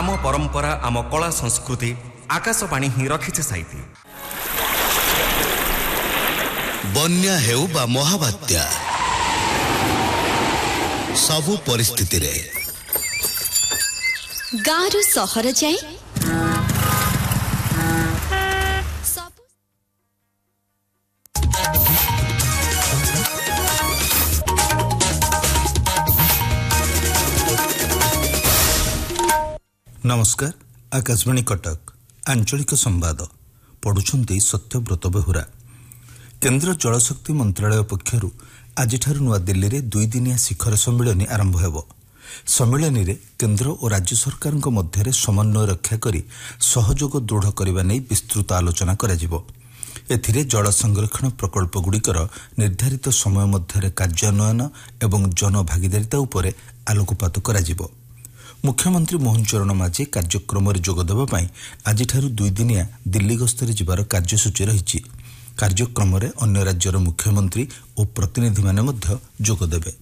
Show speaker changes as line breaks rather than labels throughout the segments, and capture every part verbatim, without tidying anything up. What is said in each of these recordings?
आम परंपरा आम कला संस्कृति आकाशवाणी ही रखिছে साइती।
बन्या हेउ बा महाबात्या सबु परिस्थिति रे
गारु सहर जाए
नमस्कार। आकाशवाणी कटक आंचलिक संवाद पढ़ुछंती सत्यव्रत बेहुरा। केंद्र जलशक्ति मंत्रालय पक्षरु आज नुआ दिल्ली रे दुई दिनिया शिखर सम्मेलन आरंभ हेबो। सम्मेलन रे केंद्र और राज्य सरकार मध्य समन्वय रक्षा करी सहयोग दृढ़ करने नहीं विस्तृत आलोचना करा जिवो। एथिरे जल संरक्षण प्रकल्प गुड़िकर निर्धारित समय मध्य कार्यान्वयन एवं जनभागीदारिता उपरे आलोकपात करा जिवो। मुख्यमंत्री मोहन चरण माझी कार्यक्रम में जोगदेवा आज दुई दिनिया दिल्ली गस्तरे जिबार कार्यसूची रही। कार्यक्रम में अन्य राज्यर मुख्यमंत्री और प्रतिनिधि माने मध्य जोगदेवे।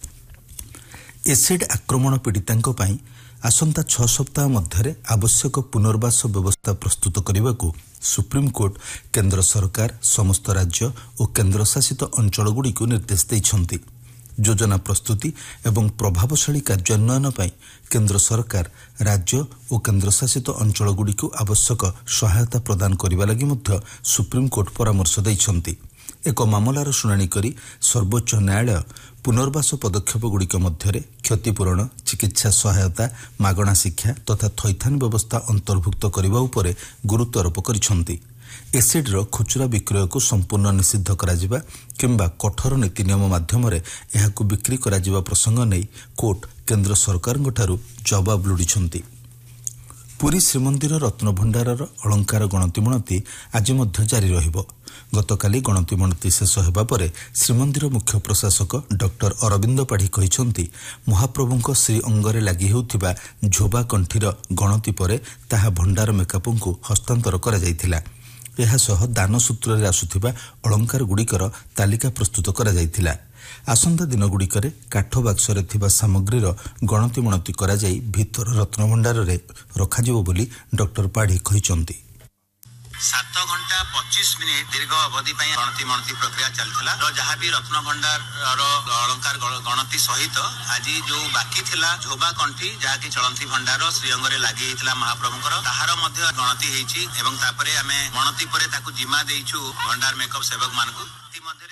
एसिड आक्रमण पीड़ितांको पई आसंता छह सप्ताह मध्य आवश्यक पुनर्वास व्यवस्था प्रस्तुत करने को सुप्रीमकोर्ट केंद्र सरकार समस्त राज्य और केन्द्रशासित अंचलगुड़ी को निर्देश देइछंती। योजना प्रस्तुति एवं प्रभावशाली कार्यान्वयन पर केंद्र सरकार राज्य और केन्द्रशासित अंचलगुड़ी को आवश्यक सहायता प्रदान करने लगी मध्य सुप्रीमकोर्ट परामर्श देइछंती। एक मामलार शुणाणी करी सर्वोच्च न्यायालय पुनर्वास पदक्षेप गुड़िक मध्य क्षतिपूरण चिकित्सा सहायता मागणा शिक्षा तथा थैथान व्यवस्था अंतर्भुक्त करने उपर गुरुत्वारोप करिछंती। एसिड्र खुचरा विक्रय को संपूर्ण निषिद्ध कराजिबा किंबा कठोर नीति नियम माध्यम एहाकु बिक्री कराजिबा प्रसंग नहीं कोर्ट केंद्र सरकारଙ୍କ ठारू जवाब लोडिछंती। पुरी श्रीमंदिर रत्नभंडारर अलंकार गणति मणति आज मध्य जारी रहिबो। गतकाली गणति मणति शेष हेबा परे श्रीमंदिर मुख्य प्रशासक डॉक्टर अरविंद पाढ़ी कहिसंती महाप्रभुଙ୍କ श्री अंगरे लागि हेउथिबा झोबा कंठीर गणति परे ताहा भंडार मेकापंकु हस्तांतर करा जायथिला। एहासह दान सूत्र आसुथिबा अलंकार गुड़िकर तालिका प्रस्तुत करा जायथिला। आसंता दिन गुड़िकरे काठ बाक्सरे थिबा सामग्रीर गणति मणति करा जाई भितर रत्नभंडार रे रखाजिबो बोली डॉक्टर पाढ़ी कहिसंती।
सात घंटा पच्चीस मिनिट दीर्घ अवधि गणति मणति प्रक्रिया चलता तो जहाँ भी रत्न भंडार अलंकार गणति सहित आज जो बाकी थिला झोबा कंठी जहाँकि चलती भंडार श्रीअंग लगी महाप्रभुंकर ताहार मध्य गणति होईछि एवं तापरे आमे गणति परे ताकु जिम्मा देइछु भंडार मेकअप सेवक मानकु ती मध्यरे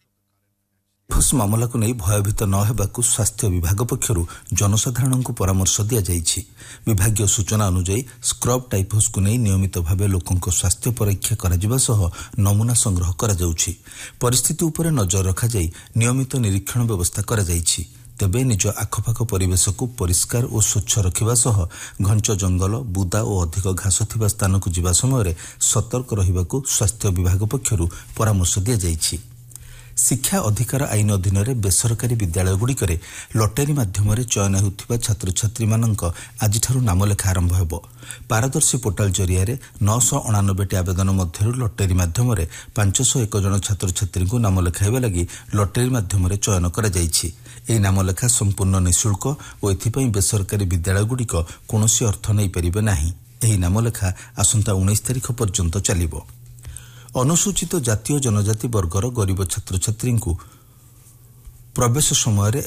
टाइफस मामला को नहीं भयभीत न हेबाकु स्वास्थ्य विभाग पक्षरु जनसाधारण को परामर्श दिया जाइछि। विभागीय सूचना अनुसार स्क्रब टाइफस को नहीं नियमित भावे लोकंको स्वास्थ्य परीक्षा करा सह नमूना संग्रह करा जाउछि। परिस्थिति उपरे नजर रखा जाई नियमित निरीक्षण व्यवस्था करा जाइछि। तेबे निज आखपाख परिवेश को परिष्कार और स्वच्छ रखिबा सह घंच जंगल बुदा और अधिक घास थिबा स्थान को जिबा समय सतर्क रहिबाकु स्वास्थ्य विभाग पक्षरु परामर्श दिया जाइछि। शिक्षा अधिकार आईन अधीन रे बेसरकारी विद्यालय गुड़िकरे लटेरी माध्यम चयन होउथिबा छात्र छात्री मानक आज ठारू नामलेखा आरंभ हेबो। पारदर्शी पोर्टाल जरिया नौ सौ अणानबे आवेदन मध्यरु लटेरी माध्यम पांच सौ एक जन छात्र छात्री को नाम लेखाइबा लगी लटेरी माध्यम चयन करा जाइछि। एही नामलेखा संपूर्ण निःशुल्क और एथिपई बेसरकारी विद्यालय गुड़िक कोनोसी अर्थ नै परिबे नाही। एही नामलेखा आसंता उन्नीस तारिख पर्यंत चलिबो। अनुसूचित जातीय जनजाति वर्गर गरीब छात्र छात्री को प्रवेश समय